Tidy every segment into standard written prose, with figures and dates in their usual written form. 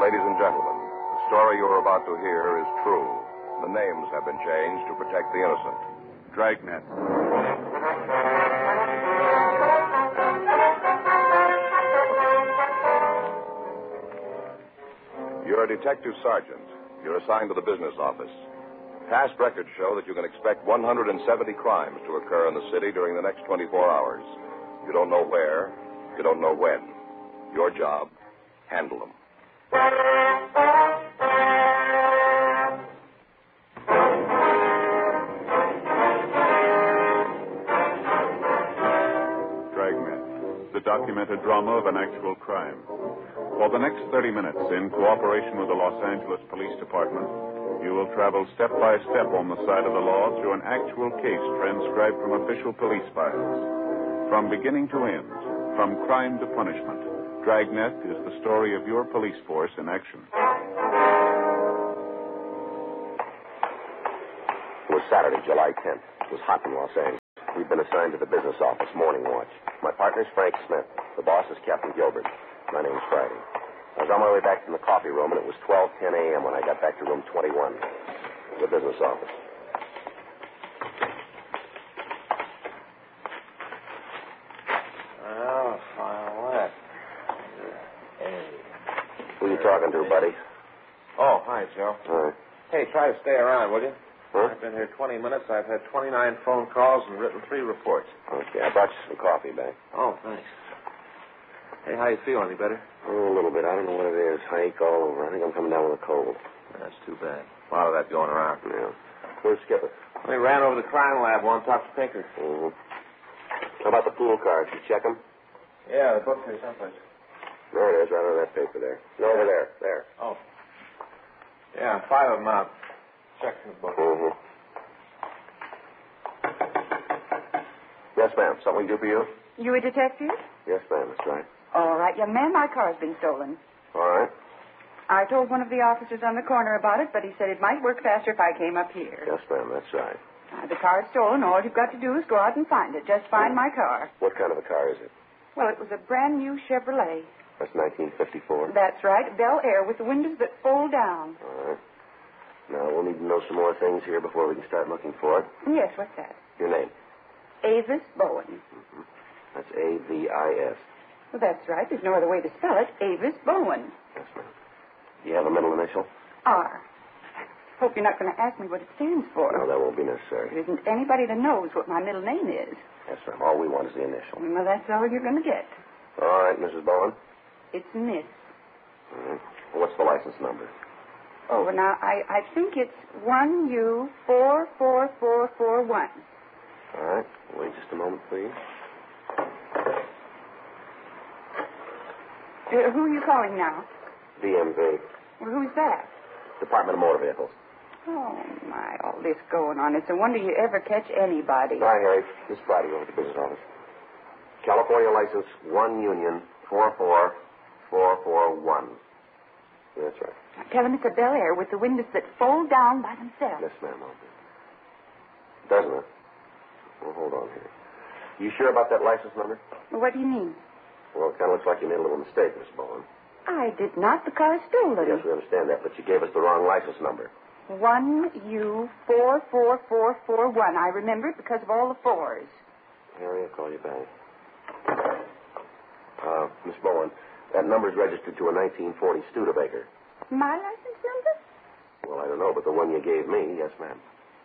Ladies and gentlemen, the story you're about to hear is true. The names have been changed to protect the innocent. Dragnet. You're a detective sergeant. You're assigned to the business office. Past records show that you can expect 170 crimes to occur in the city during the next 24 hours. You don't know where. You don't know when. Your job, handle them. Dragnet, the documented drama of an actual crime. For the next 30 minutes, in cooperation with the Los Angeles Police Department, you will travel step by step on the side of the law through an actual case transcribed from official police files. From beginning to end, from crime to punishment, Dragnet is the story of your police force in action. It was Saturday, July 10th. It was hot in Los Angeles. We'd been assigned to the business office, morning watch. My partner's Frank Smith. The boss is Captain Gilbert. My name's Friday. I was on my way back from the coffee room, and it was 12:10 a.m. when I got back to room 21, the business office. Oh, what? Hey. Who are you talking to, buddy? Oh, hi, Joe. All right. Hey, try to stay around, will you? Huh? I've been here 20 minutes. I've had 29 phone calls and written 3 reports. Okay, I brought you some coffee back. Oh, thanks. Hey, how you feel? Any better? Oh, a little bit. I don't know what it is. I ache all over. I think I'm coming down with a cold. That's too bad. A lot of that going around. Yeah. Where's Skipper? We ran over to the crime lab. Want to talk to Pinker? Mm-hmm. How about the pool cards? You check them? Yeah, the book's here someplace. There it is, right on that paper there. No, over there. There. Oh. Yeah, 5 of them out. Check in the book. Mm-hmm. Yes, ma'am. Something we can do for you? You a detective? Yes, ma'am. That's right. All right, young man, my car's been stolen. All right. I told one of the officers on the corner about it, but he said it might work faster if I came up here. Yes, ma'am. That's right. The car's stolen. All you've got to do is go out and find it. Just find my car. What kind of a car is it? Well, it was a brand new Chevrolet. That's 1954. That's right. Bel Air with the windows that fold down. All right. Now, we'll need to know some more things here before we can start looking for it. Yes, what's that? Your name? Avis Bowen. Mm-hmm. That's A-V-I-S. Well, that's right. There's no other way to spell it. Avis Bowen. Yes, ma'am. Do you have a middle initial? R. Hope you're not going to ask me what it stands for. No, that won't be necessary. There isn't anybody that knows what my middle name is. Yes, ma'am. All we want is the initial. Well, that's all you're going to get. All right, Mrs. Bowen. It's Miss. All right. Well, what's the license number? Oh, well, now, I think it's 1U44441. All right. Wait just a moment, please. Who are you calling now? DMV. Well, who's that? Department of Motor Vehicles. Oh, my, all this going on. It's a wonder you ever catch anybody. Hi, Harry. This Friday over at the business office. California license 1 Union 44441. That's right. Now, tell him it's a Bel Air with the windows that fold down by themselves. Yes, ma'am. Doesn't it? Well, hold on here. You sure about that license number? Well, what do you mean? Well, it kind of looks like you made a little mistake, Miss Bowen. I did not. The car is stolen. Yes, we understand that, but you gave us the wrong license number. 1U44441. I remember it because of all the fours. Harry, I'll call you back. Miss Bowen, that number's registered to a 1940 Studebaker. My license number? Well, I don't know, but the one you gave me, yes, ma'am.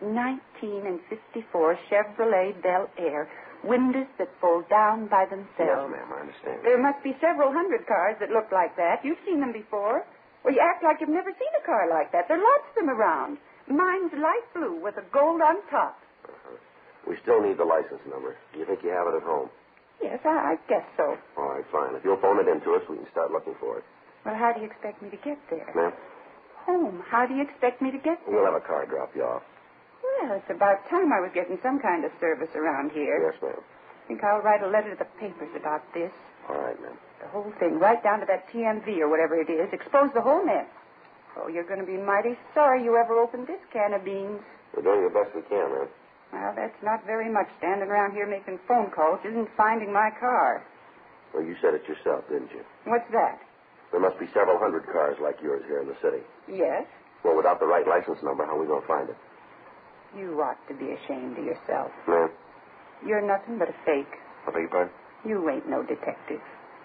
1954 Chevrolet Bel Air. Windows that fold down by themselves. Yes, ma'am, I understand. There must be several hundred cars that look like that. You've seen them before. Well, you act like you've never seen a car like that. There are lots of them around. Mine's light blue with a gold on top. Uh-huh. We still need the license number. Do you think you have it at home? Yes, I guess so. All right, fine. If you'll phone it in to us, we can start looking for it. Well, how do you expect me to get there? Ma'am? Home. How do you expect me to get there? We'll have a car drop you off. Well, it's about time I was getting some kind of service around here. Yes, ma'am. I think I'll write a letter to the papers about this. All right, ma'am. The whole thing, right down to that TMV or whatever it is. Expose the whole mess. Oh, you're going to be mighty sorry you ever opened this can of beans. We're doing the best we can, ma'am. Well, that's not very much. Standing around here making phone calls isn't finding my car. Well, you said it yourself, didn't you? What's that? There must be several hundred cars like yours here in the city. Yes. Well, without the right license number, how are we going to find it? You ought to be ashamed of yourself. Yeah. You're nothing but a fake. I beg your pardon? You ain't no detective.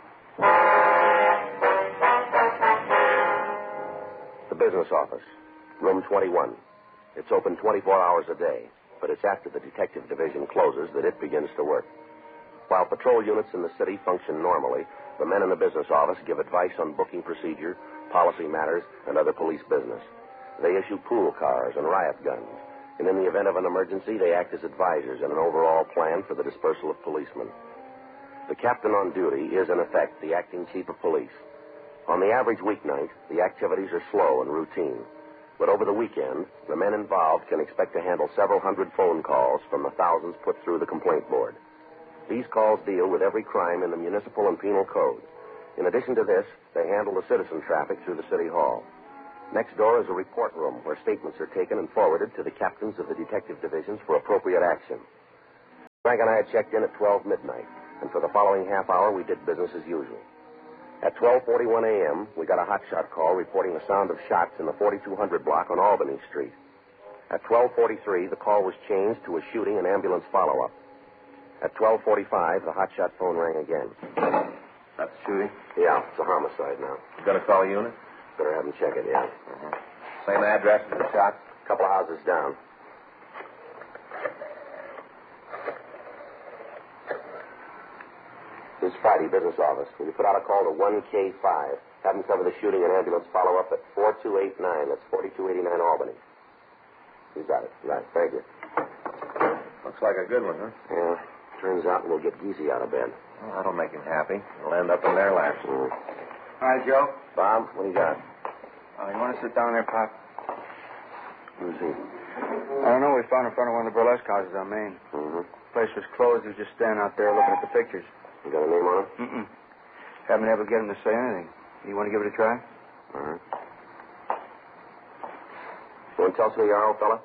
The business office, room 21. It's open 24 hours a day, but it's after the detective division closes that it begins to work. While patrol units in the city function normally, the men in the business office give advice on booking procedure, policy matters, and other police business. They issue pool cars and riot guns, and in the event of an emergency, they act as advisors in an overall plan for the dispersal of policemen. The captain on duty is, in effect, the acting chief of police. On the average weeknight, the activities are slow and routine. But over the weekend, the men involved can expect to handle several hundred phone calls from the thousands put through the complaint board. These calls deal with every crime in the municipal and penal code. In addition to this, they handle the citizen traffic through the city hall. Next door is a report room where statements are taken and forwarded to the captains of the detective divisions for appropriate action. Frank and I had checked in at 12 midnight, and for the following half hour, we did business as usual. At 12:41 a.m., we got a hotshot call reporting the sound of shots in the 4200 block on Albany Street. At 12:43, the call was changed to a shooting and ambulance follow-up. At 12:45, the hotshot phone rang again. That's shooting? Yeah, it's a homicide now. You gonna call a unit? Better have them check it, yeah. Same address as the shot? Couple of houses down. This is Friday, business office. Will you put out a call to 1K5? Have them cover the shooting and ambulance follow-up at 4289. That's 4289 Albany. You got it. Right. Thank you. Looks like a good one, huh? Yeah. Turns out we'll get Geezy out of bed. Well, that'll make him happy. He'll end up in their laps. Hi, Joe. Bob, what do you got? You want to sit down there, Pop? Who's he? I don't know. We found in front of one of the burlesque houses on Main. Mm-hmm. The place was closed. He was just standing out there looking at the pictures. You got a name on it? Mm-mm. Haven't been able to get him to say anything. You want to give it a try? All right. You want to tell us who you are, old fella?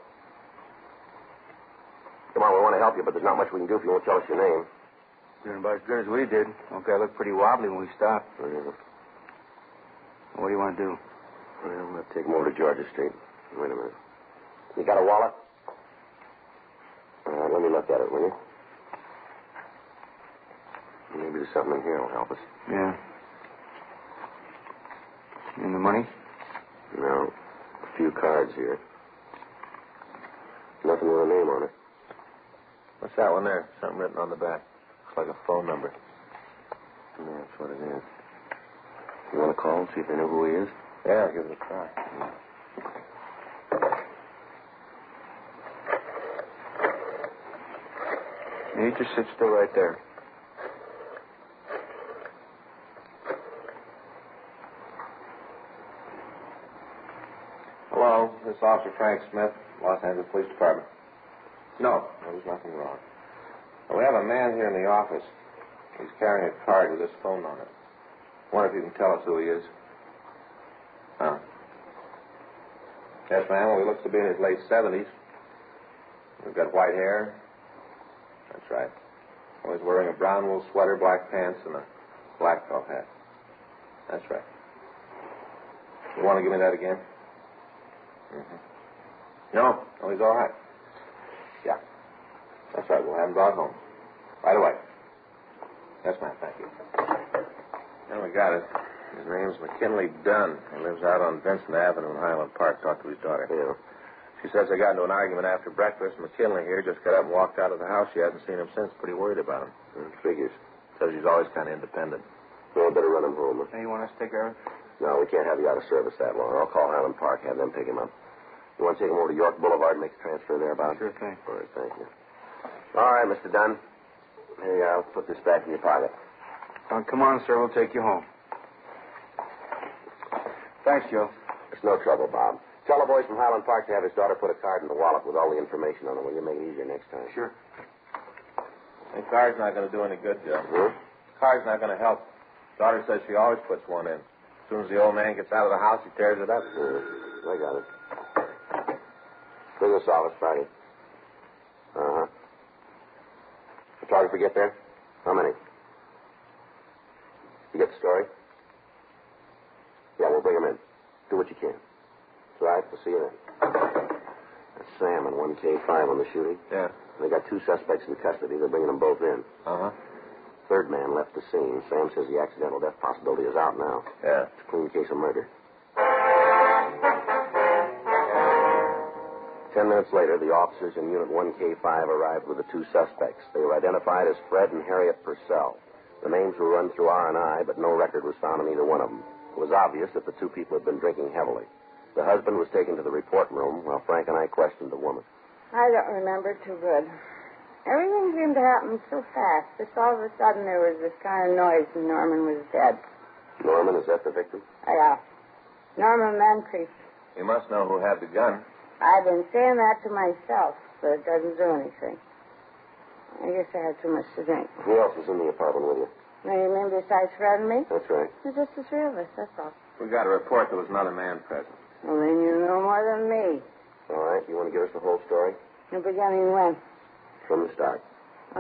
Come on, we want to help you, but there's not much we can do if you won't tell us your name. Doing about as good as we did. Okay, I looked pretty wobbly when we stopped. Mm-hmm. What do you want to do? Well, let's take him over to Georgia Street. Wait a minute. You got a wallet? Let me look at it, will you? Maybe there's something in here that'll help us. Yeah. And the money? No. A few cards here. Nothing with a name on it. What's that one there? Something written on the back. Looks like a phone number. Yeah, that's what it is. You want to call and see if they know who he is? Yeah, I'll give it a try. Yeah, you just sit still right there. Hello, this is Officer Frank Smith, Los Angeles Police Department. No, there's nothing wrong. Well, we have a man here in the office. He's carrying a card with this phone on it. Wonder if you can tell us who he is. Huh? Yes, ma'am. Well, he looks to be in his late 70s. We've got white hair. That's right. Well, he's wearing a brown wool sweater, black pants, and a black felt hat. That's right. You want to give me that again? Mm-hmm. No, he's all right. Yeah. That's right. We'll have him brought home. Right away. Yes, ma'am. Thank you. Well, we got it. His name's McKinley Dunn. He lives out on Vincent Avenue in Highland Park. Talked to his daughter. Yeah. She says they got into an argument after breakfast. McKinley here just got up and walked out of the house. She hasn't seen him since. Pretty worried about him. Figures. Says he's always kind of independent. Well, better run him home. Hey, you want us to take care of it? No, we can't have you out of service that long. I'll call Highland Park, have them pick him up. You want to take him over to York Boulevard and make the transfer there, Bob? Sure thing. All right, thank you. All right, Mr. Dunn. Here you are. I'll put this back in your pocket. Come on, sir. We'll take you home. Thanks, Joe. It's no trouble, Bob. Tell the boys from Highland Park to have his daughter put a card in the wallet with all the information on it. Will you make it easier next time? Sure. The card's not going to do any good, Joe. Hmm? The card's not going to help. Daughter says she always puts one in. As soon as the old man gets out of the house, he tears it up. I got it. Business office, Friday. Uh-huh. Photographer get there? How many? You get the story? We'll bring him in. Do what you can. That's right. We'll see you then. That's Sam and 1K5 on the shooting. Yeah. They got 2 suspects in custody. They're bringing them both in. Uh-huh. Third man left the scene. Sam says the accidental death possibility is out now. Yeah. It's a clean case of murder. 10 minutes later, the officers in Unit 1K5 arrived with the 2 suspects. They were identified as Fred and Harriet Purcell. The names were run through R&I, but no record was found on either one of them. It was obvious that the 2 people had been drinking heavily. The husband was taken to the report room, while Frank and I questioned the woman. I don't remember too good. Everything seemed to happen so fast. Just all of a sudden there was this kind of noise and Norman was dead. Norman, is that the victim? Yeah. Norman Moncrief. You must know who had the gun. I've been saying that to myself, but it doesn't do anything. I guess I had too much to drink. Who else was in the apartment with you? Now, you mean besides Fred and me? That's right. It's just the 3 of us, that's all. We got a report there was another man present. Well, then you know more than me. All right. You want to give us the whole story? The beginning when? From the start.